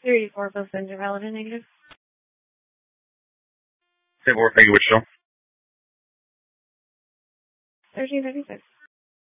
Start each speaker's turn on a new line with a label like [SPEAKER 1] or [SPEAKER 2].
[SPEAKER 1] 34 passenger valid and negative.
[SPEAKER 2] Table, thank you, Wichita.
[SPEAKER 1] 1336.